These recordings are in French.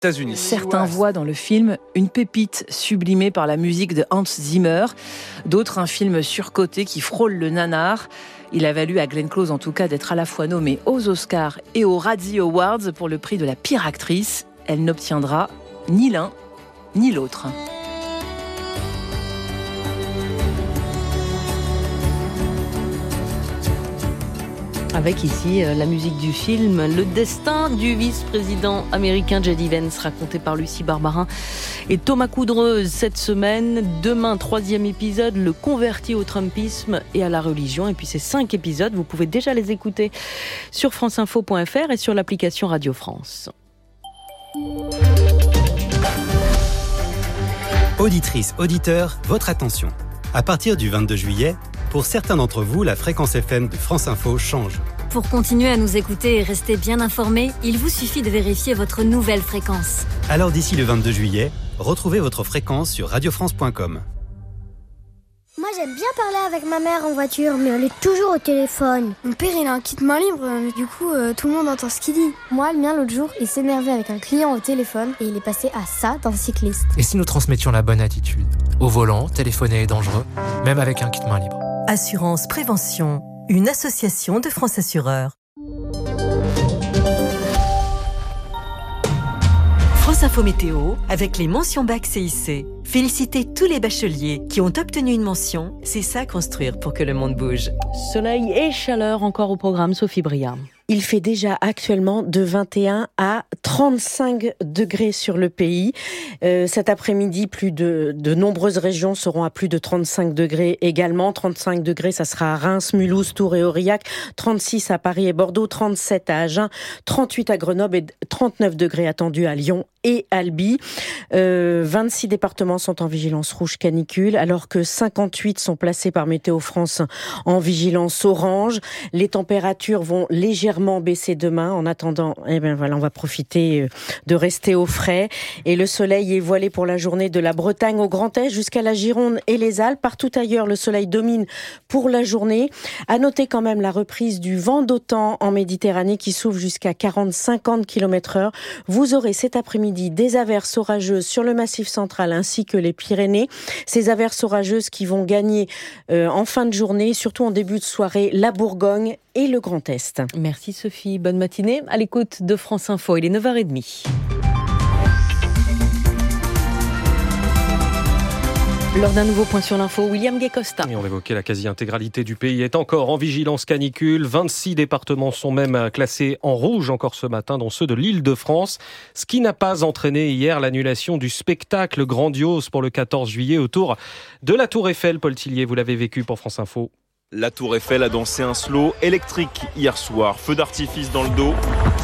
États-Unis. Certains voient dans le film une pépite sublimée par la musique de Hans Zimmer, d'autres un film surcoté qui frôle le nanar. Il a valu à Glenn Close en tout cas d'être à la fois nommée aux Oscars et aux Razzie Awards pour le prix de la pire actrice. Elle n'obtiendra ni l'un ni l'autre. Avec ici la musique du film Le destin du vice-président américain J.D. Vance, raconté par Lucie Barbarin et Thomas Coudreuse cette semaine. Demain, 3e épisode, le converti au Trumpisme et à la religion. Et puis ces 5 épisodes, vous pouvez déjà les écouter sur franceinfo.fr et sur l'application Radio France. Auditrices, auditeurs, votre attention. À partir du 22 juillet, pour certains d'entre vous, la fréquence FM de France Info change. Pour continuer à nous écouter et rester bien informés, il vous suffit de vérifier votre nouvelle fréquence. Alors d'ici le 22 juillet, retrouvez votre fréquence sur radiofrance.com. Moi j'aime bien parler avec ma mère en voiture, mais elle est toujours au téléphone. Mon père il a un kit main libre, mais du coup tout le monde entend ce qu'il dit. Moi le mien l'autre jour, il s'énervait avec un client au téléphone et il est passé à ça d'un cycliste. Et si nous transmettions la bonne attitude ? Au volant, téléphoner est dangereux, même avec un kit main libre. Assurance Prévention, une association de France Assureurs. France Info Météo, avec les mentions bac CIC. Félicitez tous les bacheliers qui ont obtenu une mention. C'est ça construire pour que le monde bouge. Soleil et chaleur encore au programme, Sophie Briard. Il fait déjà actuellement de 21 à 35 degrés sur le pays. Cet après-midi, de nombreuses régions seront à plus de 35 degrés également. 35 degrés, ça sera à Reims, Mulhouse, Tours et Aurillac. 36 à Paris et Bordeaux, 37 à Agen, 38 à Grenoble et 39 degrés attendus à Lyon et Albi. 26 départements sont en vigilance rouge canicule, alors que 58 sont placés par Météo France en vigilance orange. Les températures vont légèrement baisser demain. En attendant, on va profiter de rester au frais. Et le soleil est voilé pour la journée de la Bretagne au Grand Est jusqu'à la Gironde et les Alpes. Partout ailleurs, le soleil domine pour la journée. À noter quand même la reprise du vent d'OTAN en Méditerranée qui souffle jusqu'à 40-50 km/h. Vous aurez cet après-midi des averses orageuses sur le Massif central ainsi que les Pyrénées. Ces averses orageuses qui vont gagner en fin de journée, surtout en début de soirée, la Bourgogne et le Grand Est. Merci Sophie, bonne matinée. À l'écoute de France Info, il est 9h30. Lors d'un nouveau point sur l'info, William Guécosta. Et on évoquait la quasi-intégralité du pays est encore en vigilance canicule. 26 départements sont même classés en rouge encore ce matin, dont ceux de l'Île-de-France. Ce qui n'a pas entraîné hier l'annulation du spectacle grandiose pour le 14 juillet autour de la Tour Eiffel. Paul Tillier, vous l'avez vécu pour France Info. La Tour Eiffel a dansé un slow électrique hier soir. Feu d'artifice dans le dos.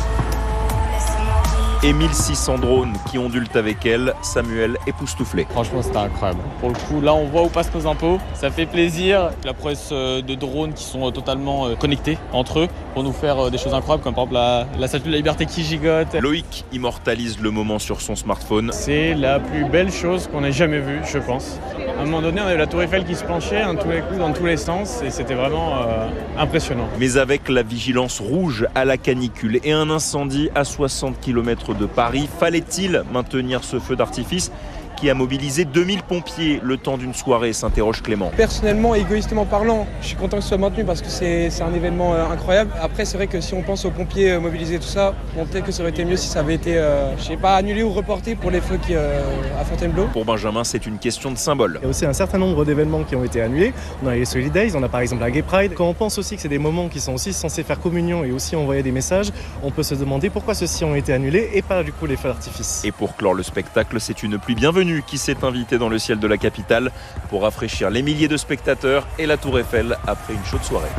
Et 1600 drones qui ondulent avec elle. Samuel époustouflé. Franchement, c'était incroyable. Pour le coup, là, on voit où passent nos impôts. Ça fait plaisir. La prouesse de drones qui sont totalement connectés entre eux pour nous faire des choses incroyables, comme par exemple la Statue de la Liberté qui gigote. Loïc immortalise le moment sur son smartphone. C'est la plus belle chose qu'on ait jamais vue, je pense. À un moment donné, on avait la Tour Eiffel qui se penchait dans tous les coups, dans tous les sens, et c'était vraiment impressionnant. Mais avec la vigilance rouge à la canicule et un incendie à 60 km de Paris, fallait-il maintenir ce feu d'artifice qui a mobilisé 2000 pompiers le temps d'une soirée, s'interroge Clément. Personnellement, égoïstement parlant, je suis content que ce soit maintenu parce que c'est un événement incroyable. Après, c'est vrai que si on pense aux pompiers mobilisés, tout ça, peut-être que ça aurait été mieux si ça avait été, annulé ou reporté pour les feux à Fontainebleau. Pour Benjamin, c'est une question de symbole. Il y a aussi un certain nombre d'événements qui ont été annulés. On a les Solid Days, on a par exemple la Gay Pride. Quand on pense aussi que c'est des moments qui sont aussi censés faire communion et aussi envoyer des messages, on peut se demander pourquoi ceux-ci ont été annulés et pas du coup les feux d'artifice. Et pour clore le spectacle, c'est une pluie bienvenue qui s'est invitée dans le ciel de la capitale pour rafraîchir les milliers de spectateurs et la Tour Eiffel après une chaude soirée.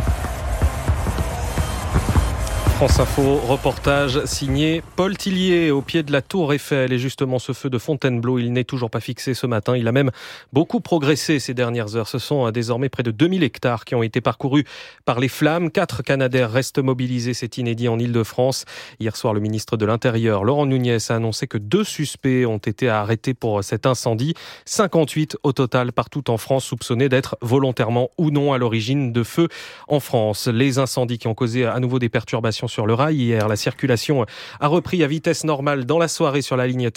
France Info, reportage signé Paul Tillier au pied de la Tour Eiffel. Et justement, ce feu de Fontainebleau, il n'est toujours pas fixé ce matin. Il a même beaucoup progressé ces dernières heures. Ce sont désormais près de 2000 hectares qui ont été parcourus par les flammes. 4 Canadair restent mobilisés, c'est inédit en Île-de-France. Hier soir, le ministre de l'Intérieur, Laurent Nunez, a annoncé que 2 suspects ont été arrêtés pour cet incendie. 58 au total partout en France, soupçonnés d'être volontairement ou non à l'origine de feux en France. Les incendies qui ont causé à nouveau des perturbations sur le rail hier. La circulation a repris à vitesse normale dans la soirée sur la ligne